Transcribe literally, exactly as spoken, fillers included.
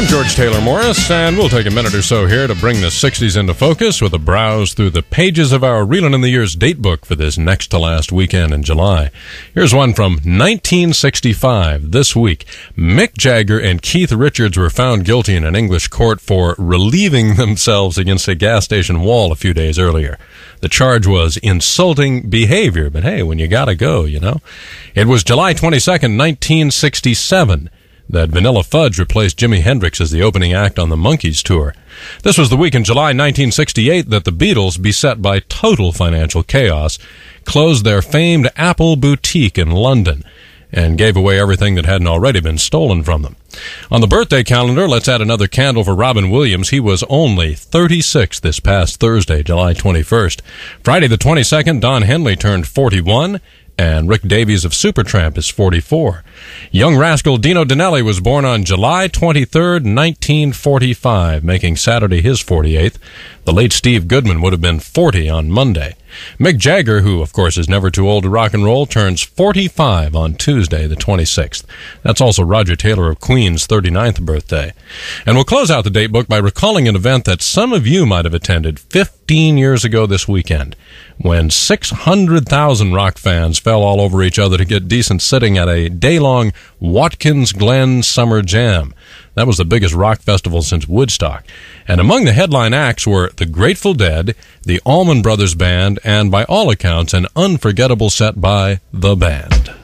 I'm George Taylor Morris, and we'll take a minute or so here to bring the sixties into focus with a browse through the pages of our Reelin' in the Years date book for this next to last weekend in July. Here's one from nineteen sixty-five. This week, Mick Jagger and Keith Richards were found guilty in an English court for relieving themselves against a gas station wall a few days earlier. The charge was insulting behavior, but hey, when you gotta go, you know. It was July twenty-second, nineteen sixty-seven. That Vanilla Fudge replaced Jimi Hendrix as the opening act on the Monkees tour. This was the week in July nineteen sixty-eight that the Beatles, beset by total financial chaos, closed their famed Apple boutique in London and gave away everything that hadn't already been stolen from them. On the birthday calendar, let's add another candle for Robin Williams. He was only thirty-six this past Thursday, July twenty-first. Friday the twenty-second, Don Henley turned forty-one. And Rick Davies of Supertramp is forty-four. Young rascal Dino Danelli was born on July twenty-third, nineteen forty-five, making Saturday his forty-eighth. The late Steve Goodman would have been forty on Monday. Mick Jagger, who, of course, is never too old to rock and roll, turns forty-five on Tuesday, the twenty-sixth. That's also Roger Taylor of Queen's thirty-ninth birthday. And we'll close out the date book by recalling an event that some of you might have attended fifteen years ago this weekend, when six hundred thousand rock fans fell all over each other to get decent sitting at a day-long Watkins Glen Summer Jam. That was the biggest rock festival since Woodstock. And among the headline acts were the Grateful Dead, the Allman Brothers Band, and by all accounts, an unforgettable set by The Band.